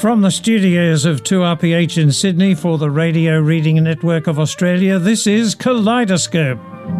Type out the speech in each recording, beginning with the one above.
From the studios of 2RPH in Sydney for the Radio Reading Network of Australia, this is Kaleidoscope.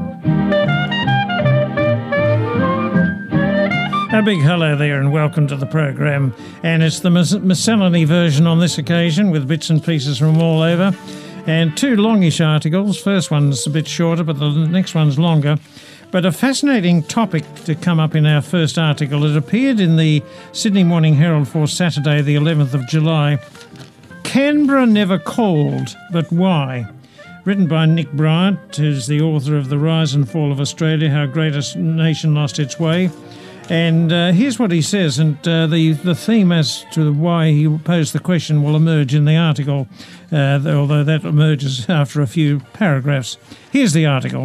A big hello there and welcome to the program. And it's the miscellany version on this occasion with bits and pieces from all over. And two longish articles. First one's a bit shorter, but the next one's longer. But a fascinating topic to come up in our first article. It appeared in the Sydney Morning Herald for Saturday, the 11th of July. Canberra never called, but why? Written by Nick Bryant, who's the author of The Rise and Fall of Australia, How Great a Nation Lost Its Way. And here's what he says, and the theme as to why he posed the question will emerge in the article, although that emerges after a few paragraphs. Here's the article.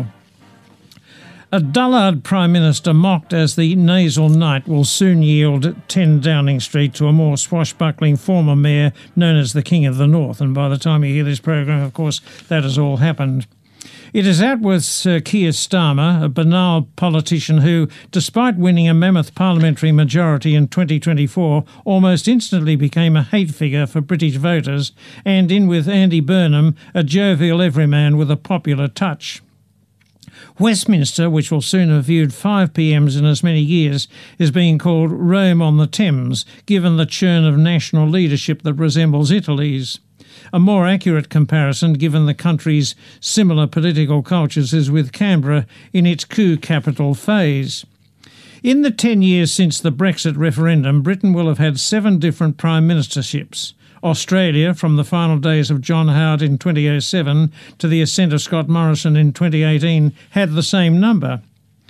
A dullard Prime Minister mocked as the nasal knight will soon yield 10 Downing Street to a more swashbuckling former mayor known as the King of the North. And by the time you hear this program, of course, that has all happened. It is out with Sir Keir Starmer, a banal politician who, despite winning a mammoth parliamentary majority in 2024, almost instantly became a hate figure for British voters, and in with Andy Burnham, a jovial everyman with a popular touch. Westminster, which will soon have viewed 5 PMs in as many years, is being called Rome on the Thames, given the churn of national leadership that resembles Italy's. A more accurate comparison, given the country's similar political cultures, is with Canberra in its coup capital phase. In the 10 years since the Brexit referendum, Britain will have had 7 different prime ministerships. Australia, from the final days of John Howard in 2007 to the ascent of Scott Morrison in 2018, had the same number.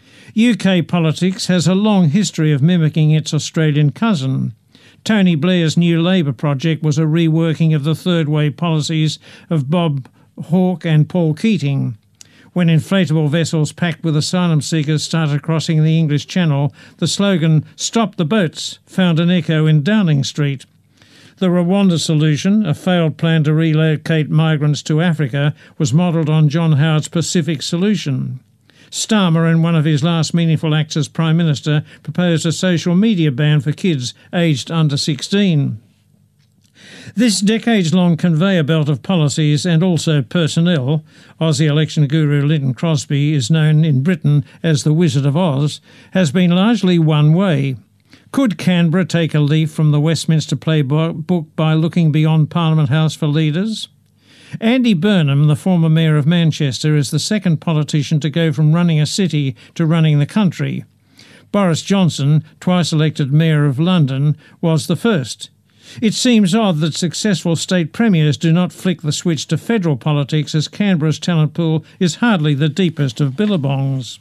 UK politics has a long history of mimicking its Australian cousin. Tony Blair's New Labour project was a reworking of the third way policies of Bob Hawke and Paul Keating. When inflatable vessels packed with asylum seekers started crossing the English Channel, the slogan "Stop the Boats" found an echo in Downing Street. The Rwanda solution, a failed plan to relocate migrants to Africa, was modelled on John Howard's Pacific solution. Starmer, in one of his last meaningful acts as Prime Minister, proposed a social media ban for kids aged under 16. This decades-long conveyor belt of policies and also personnel, Aussie election guru Lynton Crosby is known in Britain as the Wizard of Oz, has been largely one way. Could Canberra take a leaf from the Westminster playbook by looking beyond Parliament House for leaders? Andy Burnham, the former mayor of Manchester, is the second politician to go from running a city to running the country. Boris Johnson, twice elected mayor of London, was the first. It seems odd that successful state premiers do not flick the switch to federal politics, as Canberra's talent pool is hardly the deepest of billabongs.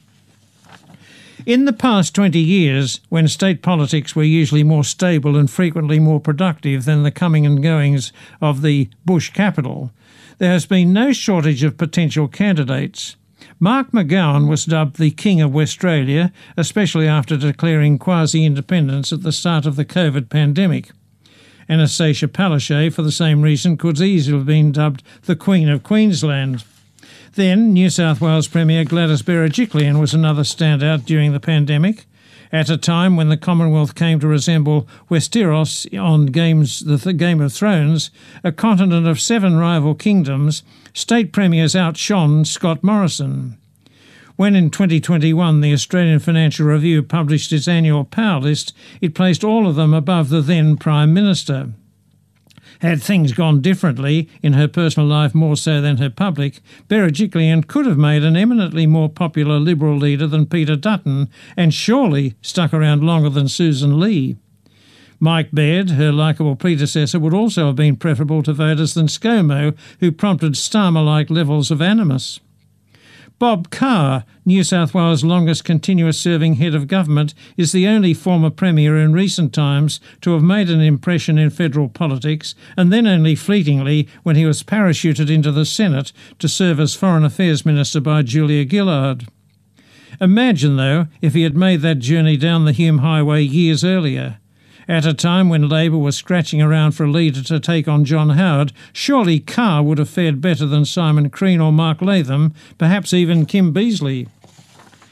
In the past 20 years, when state politics were usually more stable and frequently more productive than the coming and goings of the Bush capital, there has been no shortage of potential candidates. Mark McGowan was dubbed the King of Westralia, especially after declaring quasi-independence at the start of the COVID pandemic. Anastasia Palaszczuk, for the same reason, could easily have been dubbed the Queen of Queensland. Then, New South Wales Premier Gladys Berejiklian was another standout during the pandemic. At a time when the Commonwealth came to resemble Westeros on the Game of Thrones, a continent of 7 rival kingdoms, state premiers outshone Scott Morrison. When in 2021 the Australian Financial Review published its annual power list, it placed all of them above the then Prime Minister. Had things gone differently, in her personal life more so than her public, Berejiklian could have made an eminently more popular Liberal leader than Peter Dutton, and surely stuck around longer than Susan Lee. Mike Baird, her likeable predecessor, would also have been preferable to voters than ScoMo, who prompted Starmer-like levels of animus. Bob Carr, New South Wales' longest continuous-serving head of government, is the only former premier in recent times to have made an impression in federal politics, and then only fleetingly when he was parachuted into the Senate to serve as Foreign Affairs Minister by Julia Gillard. Imagine, though, if he had made that journey down the Hume Highway years earlier. At a time when Labor was scratching around for a leader to take on John Howard, surely Carr would have fared better than Simon Crean or Mark Latham, perhaps even Kim Beazley.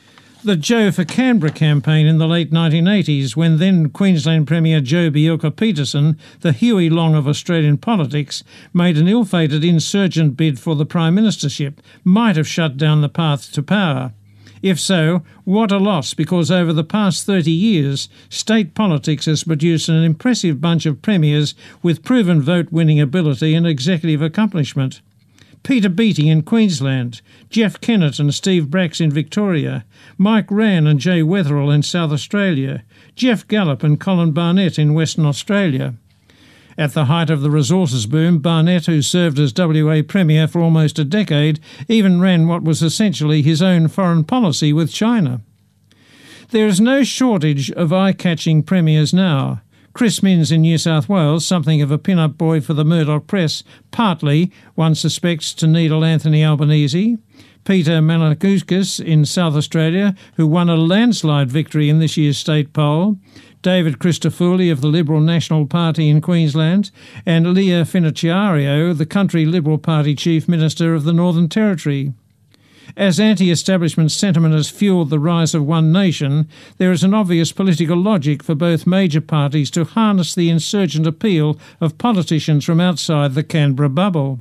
The Joe for Canberra campaign in the late 1980s, when then Queensland Premier Joh Bjelke-Petersen, the Huey Long of Australian politics, made an ill-fated insurgent bid for the Prime Ministership, might have shut down the path to power. If so, what a loss, because over the past 30 years, state politics has produced an impressive bunch of premiers with proven vote-winning ability and executive accomplishment. Peter Beattie in Queensland, Jeff Kennett and Steve Bracks in Victoria, Mike Rann and Jay Weatherill in South Australia, Jeff Gallop and Colin Barnett in Western Australia. At the height of the resources boom, Barnett, who served as WA Premier for almost a decade, even ran what was essentially his own foreign policy with China. There is no shortage of eye-catching premiers now. Chris Minns in New South Wales, something of a pin-up boy for the Murdoch press, partly, one suspects, to needle Anthony Albanese. Peter Malinauskas in South Australia, who won a landslide victory in this year's state poll. David Christofouli of the Liberal National Party in Queensland, and Leah Finocchiario, the country Liberal Party Chief Minister of the Northern Territory. As anti-establishment sentiment has fuelled the rise of One Nation, there is an obvious political logic for both major parties to harness the insurgent appeal of politicians from outside the Canberra bubble.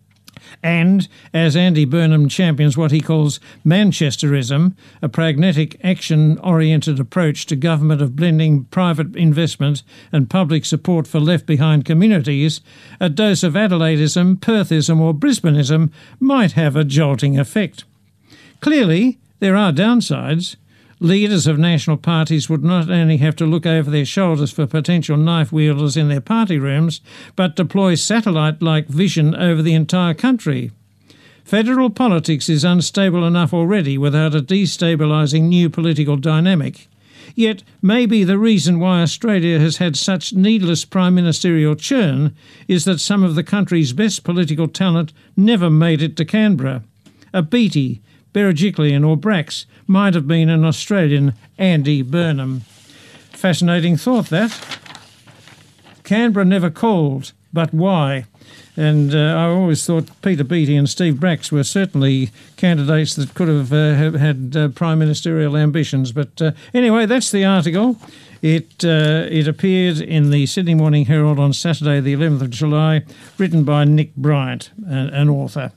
And, as Andy Burnham champions what he calls Manchesterism, a pragmatic, action-oriented approach to government of blending private investment and public support for left-behind communities, a dose of Adelaideism, Perthism or Brisbaneism might have a jolting effect. Clearly, there are downsides. Leaders of national parties would not only have to look over their shoulders for potential knife wielders in their party rooms, but deploy satellite-like vision over the entire country. Federal politics is unstable enough already without a destabilising new political dynamic. Yet maybe the reason why Australia has had such needless prime ministerial churn is that some of the country's best political talent never made it to Canberra. A Beattie, Berejiklian or Bracks might have been an Australian Andy Burnham. Fascinating thought, that. Canberra never called, but why? And I always thought Peter Beattie and Steve Bracks were certainly candidates that could have had prime ministerial ambitions. But anyway, that's the article. It appeared in the Sydney Morning Herald on Saturday, the 11th of July, written by Nick Bryant, an author.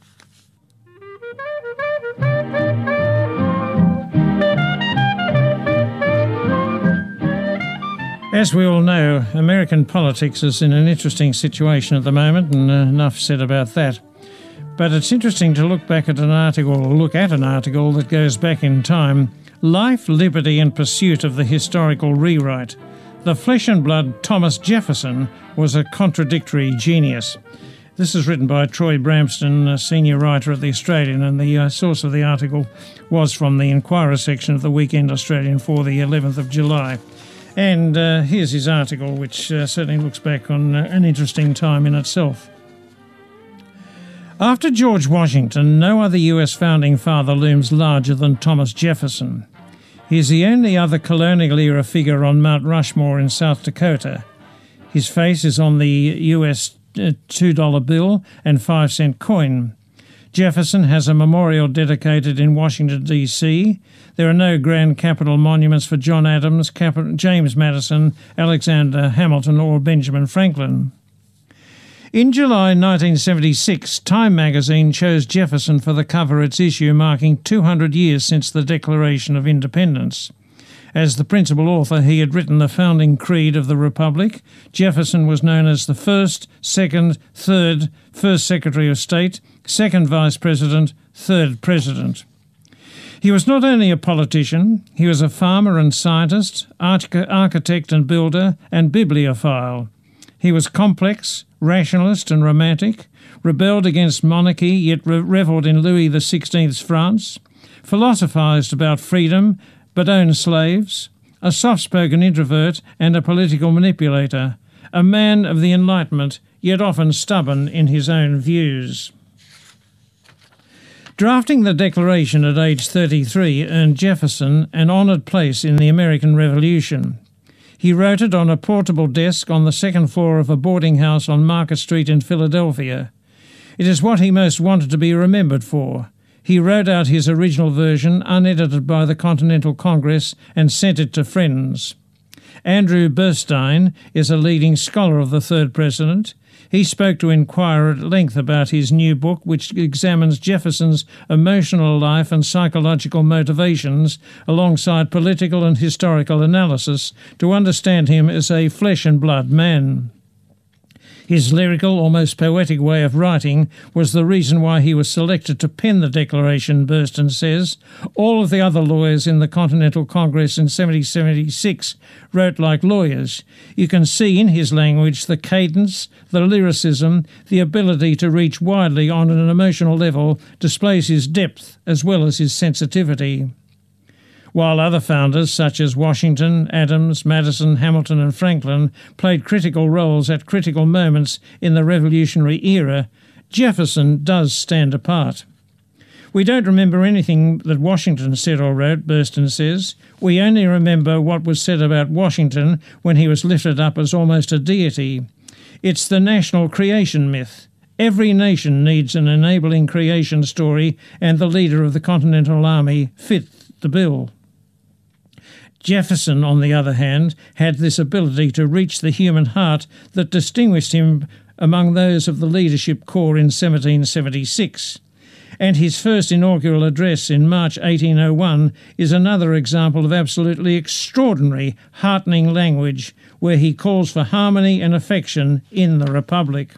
As we all know, American politics is in an interesting situation at the moment, and enough said about that. But it's interesting to look at an article that goes back in time. Life, Liberty and Pursuit of the Historical Rewrite. The flesh and blood Thomas Jefferson was a contradictory genius. This is written by Troy Bramston, a senior writer at The Australian, and the source of the article was from the Inquirer section of the Weekend Australian for the 11th of July. And here's his article, which certainly looks back on an interesting time in itself. After George Washington, no other US founding father looms larger than Thomas Jefferson. He is the only other colonial-era figure on Mount Rushmore in South Dakota. His face is on the US $2 bill and 5-cent coin. Jefferson has a memorial dedicated in Washington, D.C. There are no grand capital monuments for John Adams, James Madison, Alexander Hamilton or Benjamin Franklin. In July 1976, Time magazine chose Jefferson for the cover of its issue marking 200 years since the Declaration of Independence. As the principal author, he had written the founding creed of the Republic. Jefferson was known as the first, second, third, first Secretary of State, second Vice President, third President. He was not only a politician, he was a farmer and scientist, architect and builder, and bibliophile. He was complex, rationalist and romantic, rebelled against monarchy yet revelled in Louis XVI's France, philosophised about freedom but owned slaves, a soft-spoken introvert and a political manipulator, a man of the Enlightenment, yet often stubborn in his own views. Drafting the Declaration at age 33 earned Jefferson an honoured place in the American Revolution. He wrote it on a portable desk on the second floor of a boarding house on Market Street in Philadelphia. It is what he most wanted to be remembered for. He wrote out his original version, unedited by the Continental Congress, and sent it to friends. Andrew Burstein is a leading scholar of the third president. He spoke to Inquirer at length about his new book, which examines Jefferson's emotional life and psychological motivations alongside political and historical analysis to understand him as a flesh and blood man. His lyrical, almost poetic way of writing was the reason why he was selected to pen the Declaration, Burstein says. All of the other lawyers in the Continental Congress in 1776 wrote like lawyers. You can see in his language the cadence, the lyricism, the ability to reach widely on an emotional level displays his depth as well as his sensitivity. While other founders such as Washington, Adams, Madison, Hamilton and Franklin played critical roles at critical moments in the Revolutionary era, Jefferson does stand apart. We don't remember anything that Washington said or wrote, Burstein says. We only remember what was said about Washington when he was lifted up as almost a deity. It's the national creation myth. Every nation needs an enabling creation story, and the leader of the Continental Army fit the bill. Jefferson, on the other hand, had this ability to reach the human heart that distinguished him among those of the leadership corps in 1776. And his first inaugural address in March 1801 is another example of absolutely extraordinary, heartening language where he calls for harmony and affection in the Republic.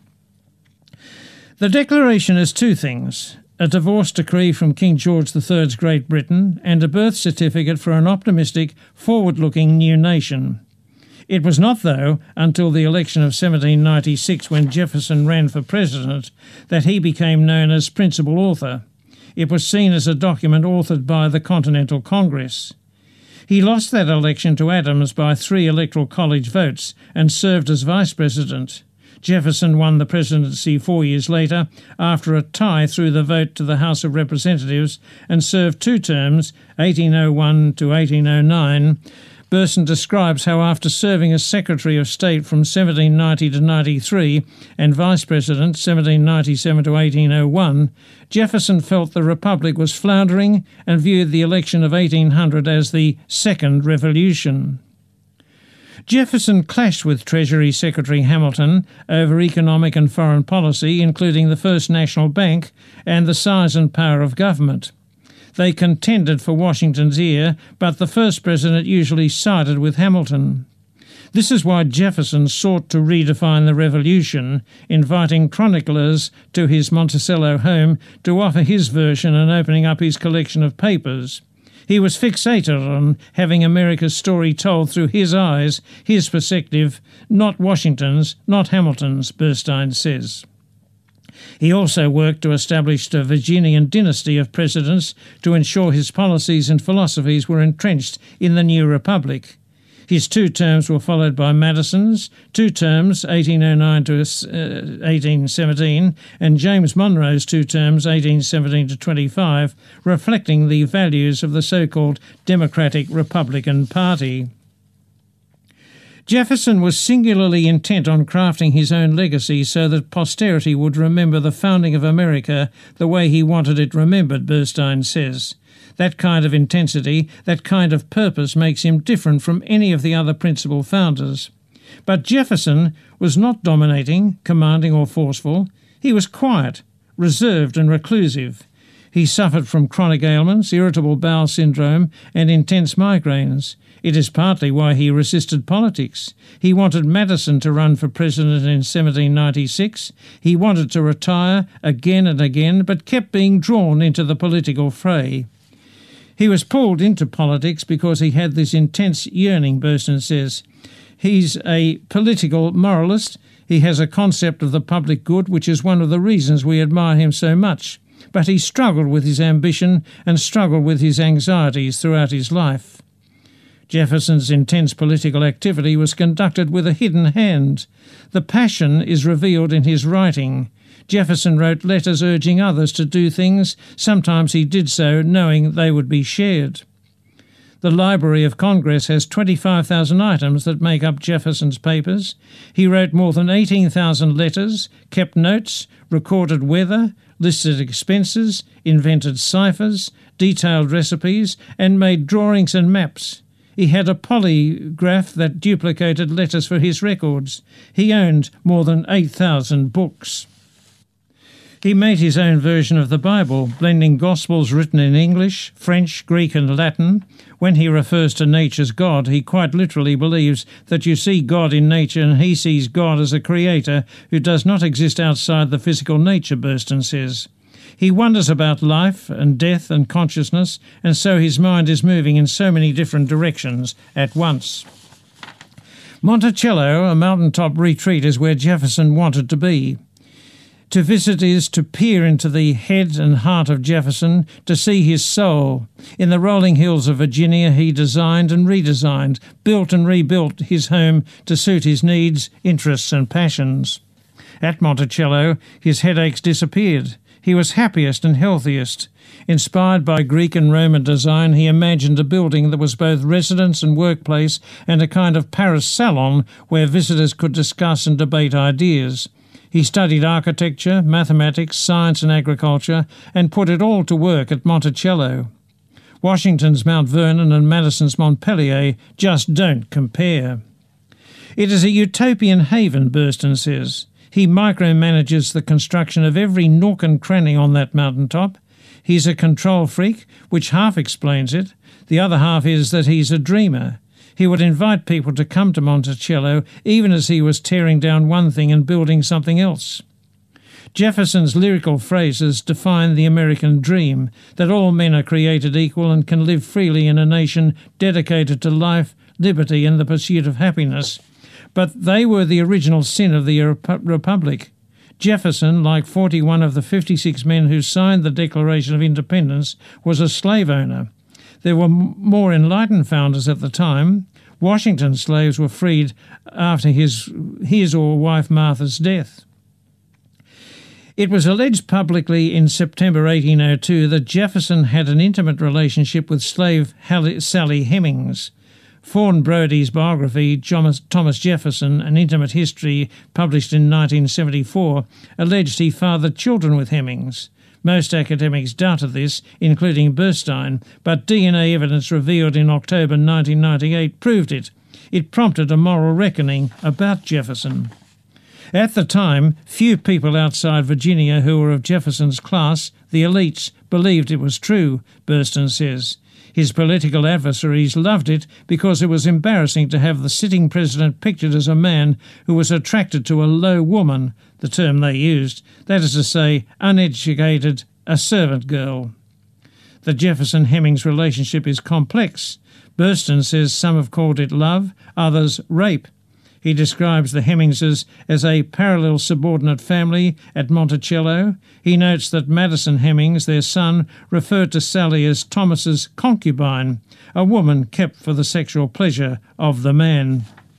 The Declaration is two things: a divorce decree from King George III's Great Britain, and a birth certificate for an optimistic, forward-looking new nation. It was not, though, until the election of 1796, when Jefferson ran for president, that he became known as principal author. It was seen as a document authored by the Continental Congress. He lost that election to Adams by 3 Electoral College votes and served as vice president. Jefferson won the presidency 4 years later after a tie through the vote to the House of Representatives and served 2 terms, 1801 to 1809. Burstein describes how after serving as Secretary of State from 1790 to 93 and Vice President 1797 to 1801, Jefferson felt the Republic was floundering and viewed the election of 1800 as the Second Revolution. Jefferson clashed with Treasury Secretary Hamilton over economic and foreign policy, including the First National Bank and the size and power of government. They contended for Washington's ear, but the first president usually sided with Hamilton. This is why Jefferson sought to redefine the Revolution, inviting chroniclers to his Monticello home to offer his version and opening up his collection of papers. He was fixated on having America's story told through his eyes, his perspective, not Washington's, not Hamilton's, Burstein says. He also worked to establish a Virginian dynasty of presidents to ensure his policies and philosophies were entrenched in the new republic. His 2 terms were followed by Madison's 2 terms, 1809 to 1817, and James Monroe's 2 terms, 1817 to 25, reflecting the values of the so-called Democratic Republican Party. Jefferson was singularly intent on crafting his own legacy so that posterity would remember the founding of America the way he wanted it remembered, Burstein says. That kind of intensity, that kind of purpose makes him different from any of the other principal founders. But Jefferson was not dominating, commanding or forceful. He was quiet, reserved and reclusive. He suffered from chronic ailments, irritable bowel syndrome and intense migraines. It is partly why he resisted politics. He wanted Madison to run for president in 1796. He wanted to retire again and again, but kept being drawn into the political fray. He was pulled into politics because he had this intense yearning, Burstein says. He's a political moralist. He has a concept of the public good, which is one of the reasons we admire him so much. But he struggled with his ambition and struggled with his anxieties throughout his life. Jefferson's intense political activity was conducted with a hidden hand. The passion is revealed in his writing. Jefferson wrote letters urging others to do things. Sometimes he did so knowing they would be shared. The Library of Congress has 25,000 items that make up Jefferson's papers. He wrote more than 18,000 letters, kept notes, recorded weather, listed expenses, invented ciphers, detailed recipes, and made drawings and maps. He had a polygraph that duplicated letters for his records. He owned more than 8,000 books. He made his own version of the Bible, blending Gospels written in English, French, Greek and Latin. When he refers to nature's God, he quite literally believes that you see God in nature and he sees God as a creator who does not exist outside the physical nature, Burston says. He wonders about life and death and consciousness, and so his mind is moving in so many different directions at once. Monticello, a mountaintop retreat, is where Jefferson wanted to be. To visit is to peer into the head and heart of Jefferson, to see his soul. In the rolling hills of Virginia he designed and redesigned, built and rebuilt his home to suit his needs, interests and passions. At Monticello his headaches disappeared. He was happiest and healthiest. Inspired by Greek and Roman design, he imagined a building that was both residence and workplace and a kind of Paris salon where visitors could discuss and debate ideas. He studied architecture, mathematics, science and agriculture, and put it all to work at Monticello. Washington's Mount Vernon and Madison's Montpelier just don't compare. It is a utopian haven, Burston says. He micromanages the construction of every nook and cranny on that mountaintop. He's a control freak, which half explains it. The other half is that he's a dreamer. He would invite people to come to Monticello even as he was tearing down one thing and building something else. Jefferson's lyrical phrases define the American dream, that all men are created equal and can live freely in a nation dedicated to life, liberty and the pursuit of happiness. But they were the original sin of the Republic. Jefferson, like 41 of the 56 men who signed the Declaration of Independence, was a slave owner. There were more enlightened founders at the time. Washington's slaves were freed after his or wife Martha's death. It was alleged publicly in September 1802 that Jefferson had an intimate relationship with slave Sally Hemings. Fawn Brodie's biography, Thomas Jefferson, An Intimate History, published in 1974, alleged he fathered children with Hemings. Most academics doubted this, including Burstein, but DNA evidence revealed in October 1998 proved it. It prompted a moral reckoning about Jefferson. At the time, few people outside Virginia who were of Jefferson's class, the elites, believed it was true, Burston says. His political adversaries loved it because it was embarrassing to have the sitting president pictured as a man who was attracted to a low woman, the term they used, that is to say, uneducated, a servant girl. The Jefferson-Hemings relationship is complex. Burston says some have called it love, others rape. He describes the Hemingses as a parallel subordinate family at Monticello. He notes that Madison Hemings, their son, referred to Sally as Thomas's concubine, a woman kept for the sexual pleasure of the man.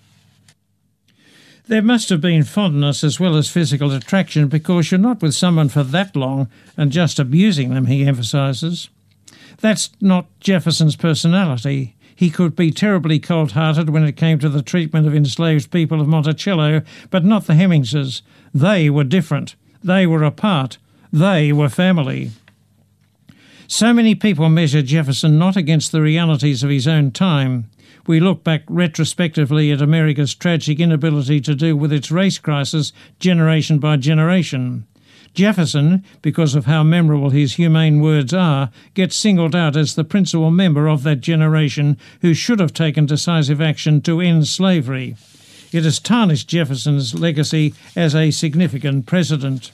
There must have been fondness as well as physical attraction because you're not with someone for that long and just abusing them, he emphasises. That's not Jefferson's personality. He could be terribly cold-hearted when it came to the treatment of enslaved people of Monticello, but not the Hemingses. They were different. They were apart. They were family. So many people measure Jefferson not against the realities of his own time. We look back retrospectively at America's tragic inability to deal with its race crisis generation by generation. Jefferson, because of how memorable his humane words are, gets singled out as the principal member of that generation who should have taken decisive action to end slavery. It has tarnished Jefferson's legacy as a significant president.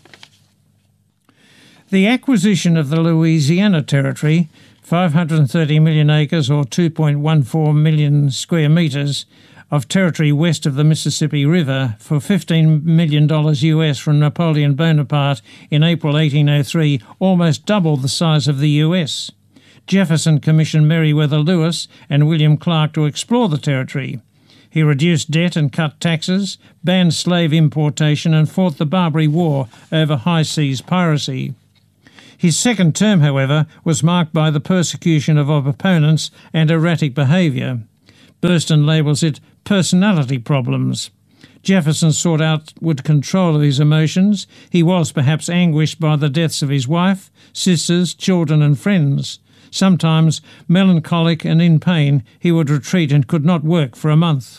The acquisition of the Louisiana Territory, 530 million acres or 2.14 million square metres, of territory west of the Mississippi River for $15 million US from Napoleon Bonaparte in April 1803 almost doubled the size of the US. Jefferson commissioned Meriwether Lewis and William Clark to explore the territory. He reduced debt and cut taxes, banned slave importation and fought the Barbary War over high seas piracy. His second term, however, was marked by the persecution of opponents and erratic behaviour. Burston labels it personality problems. Jefferson sought outward control of his emotions. He was perhaps anguished by the deaths of his wife, sisters, children and friends. Sometimes, melancholic and in pain, he would retreat and could not work for a month.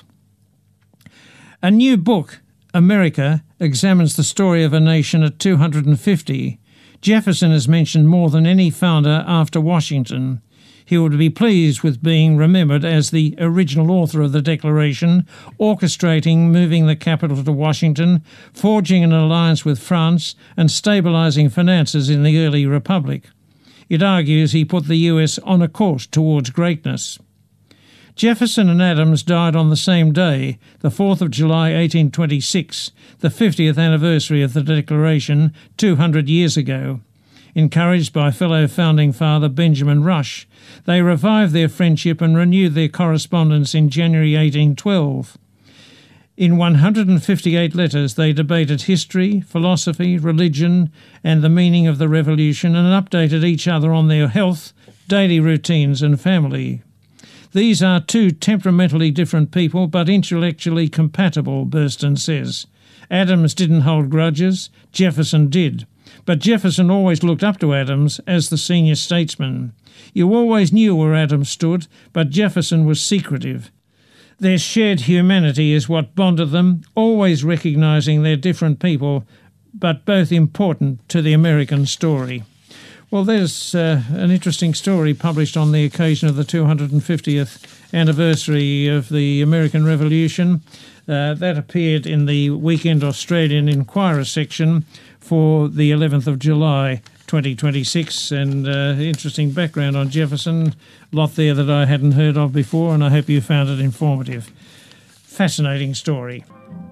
A new book, America, examines the story of a nation at 250. Jefferson is mentioned more than any founder after Washington. He would be pleased with being remembered as the original author of the Declaration, orchestrating moving the capital to Washington, forging an alliance with France, and stabilising finances in the early Republic. It argues he put the US on a course towards greatness. Jefferson and Adams died on the same day, the 4th of July 1826, the 50th anniversary of the Declaration 200 years ago. Encouraged by fellow founding father Benjamin Rush, they revived their friendship and renewed their correspondence in January 1812. In 158 letters they debated history, philosophy, religion and the meaning of the Revolution, and updated each other on their health, daily routines and family. These are two temperamentally different people but intellectually compatible, Burston says. Adams didn't hold grudges, Jefferson did. But Jefferson always looked up to Adams as the senior statesman. You always knew where Adams stood, but Jefferson was secretive. Their shared humanity is what bonded them, always recognising they're different people, but both important to the American story. Well, there's an interesting story published on the occasion of the 250th anniversary of the American Revolution. That appeared in the Weekend Australian Inquirer section for the 11th of July 2026, and interesting background on Jefferson. A lot there that I hadn't heard of before, and I hope you found it informative. Fascinating story.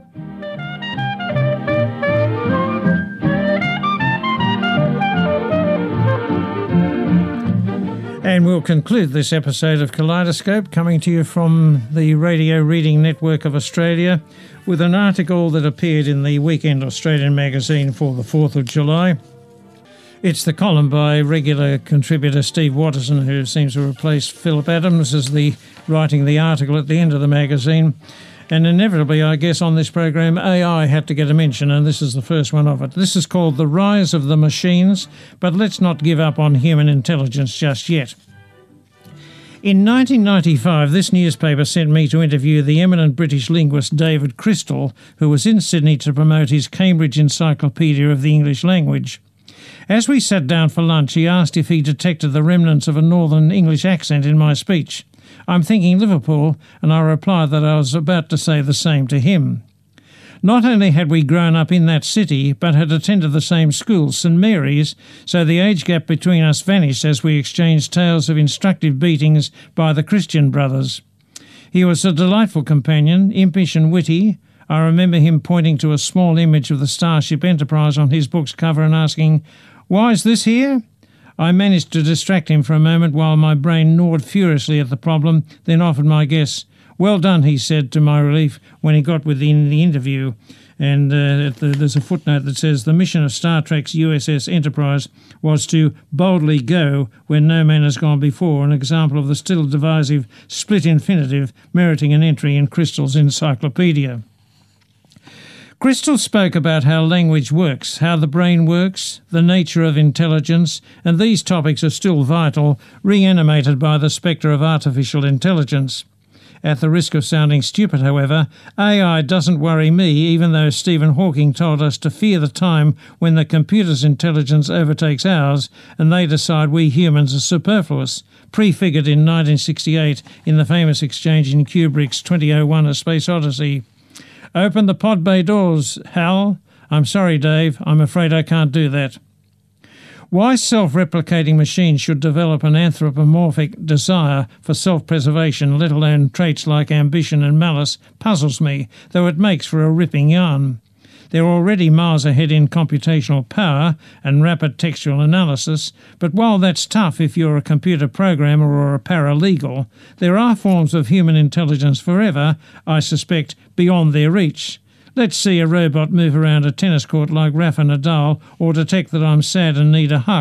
And we'll conclude this episode of Kaleidoscope, coming to you from the Radio Reading Network of Australia, with an article that appeared in the Weekend Australian magazine for the 4th of July. It's the column by regular contributor Steve Watterson, who seems to replace Philip Adams as writing the article at the end of the magazine. And inevitably, I guess, on this program, AI had to get a mention, and this is the first one of it. This is called The Rise of the Machines, but let's not give up on human intelligence just yet. In 1995, this newspaper sent me to interview the eminent British linguist David Crystal, who was in Sydney to promote his Cambridge Encyclopedia of the English Language. As we sat down for lunch, he asked if he detected the remnants of a northern English accent in my speech. I'm thinking Liverpool, and I replied that I was about to say the same to him. Not only had we grown up in that city, but had attended the same school, St Mary's, so the age gap between us vanished as we exchanged tales of instructive beatings by the Christian brothers. He was a delightful companion, impish and witty. I remember him pointing to a small image of the Starship Enterprise on his book's cover and asking, "Why is this here?" I managed to distract him for a moment while my brain gnawed furiously at the problem, then offered my guess. "Well done," he said to my relief when he got within the interview. And there's a footnote that says the mission of Star Trek's USS Enterprise was to boldly go where no man has gone before, an example of the still divisive split infinitive meriting an entry in Crystal's encyclopedia. Crystal spoke about how language works, how the brain works, the nature of intelligence, and these topics are still vital, reanimated by the spectre of artificial intelligence. At the risk of sounding stupid, however, AI doesn't worry me, even though Stephen Hawking told us to fear the time when the computer's intelligence overtakes ours and they decide we humans are superfluous, prefigured in 1968 in the famous exchange in Kubrick's 2001 A Space Odyssey. "Open the pod bay doors, Hal." "I'm sorry, Dave. I'm afraid I can't do that." Why self-replicating machines should develop an anthropomorphic desire for self-preservation, let alone traits like ambition and malice, puzzles me, though it makes for a ripping yarn. They're already miles ahead in computational power and rapid textual analysis, but while that's tough if you're a computer programmer or a paralegal, there are forms of human intelligence forever, I suspect, beyond their reach. Let's see a robot move around a tennis court like Rafa Nadal, or detect that I'm sad and need a hug.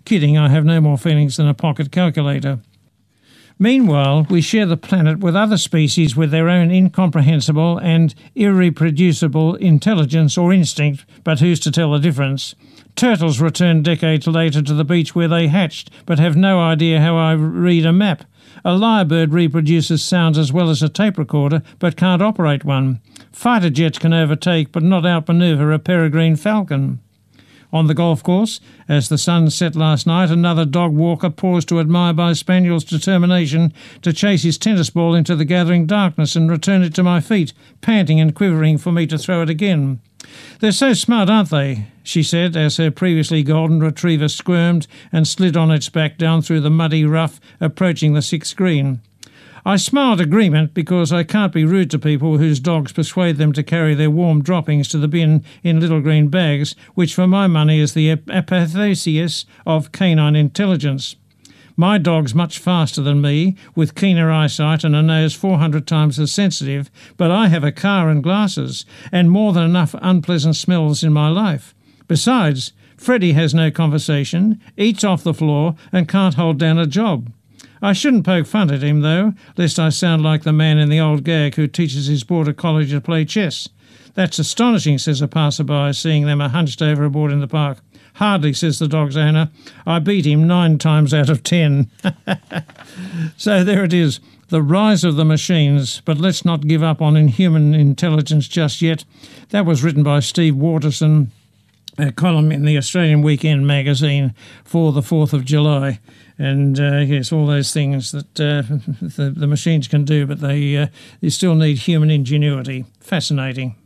Kidding, I have no more feelings than a pocket calculator. Meanwhile, we share the planet with other species with their own incomprehensible and irreproducible intelligence or instinct, but who's to tell the difference? Turtles return decades later to the beach where they hatched, but have no idea how I read a map. A lyrebird reproduces sounds as well as a tape recorder, but can't operate one. Fighter jets can overtake, but not outmaneuver a peregrine falcon. On the golf course, as the sun set last night, another dog walker paused to admire my spaniel's determination to chase his tennis ball into the gathering darkness and return it to my feet, panting and quivering for me to throw it again. "They're so smart, aren't they?" she said, as her previously golden retriever squirmed and slid on its back down through the muddy rough, approaching the sixth green. I smiled agreement because I can't be rude to people whose dogs persuade them to carry their warm droppings to the bin in little green bags, which for my money is the apotheosis of canine intelligence. My dog's much faster than me, with keener eyesight and a nose 400 times as sensitive, but I have a car and glasses, and more than enough unpleasant smells in my life. Besides, Freddie has no conversation, eats off the floor, and can't hold down a job. I shouldn't poke fun at him, though, lest I sound like the man in the old gag who teaches his border collie to play chess. "That's astonishing," says a passer-by, seeing them hunched over a board in the park. "Hardly," says the dog's owner. "I beat him 9 times out of 10. So there it is, the rise of the machines, but let's not give up on human intelligence just yet. That was written by Steve Waterson, a column in the Australian Weekend magazine for the 4th of July. And yes, all those things that the machines can do, but they still need human ingenuity. Fascinating.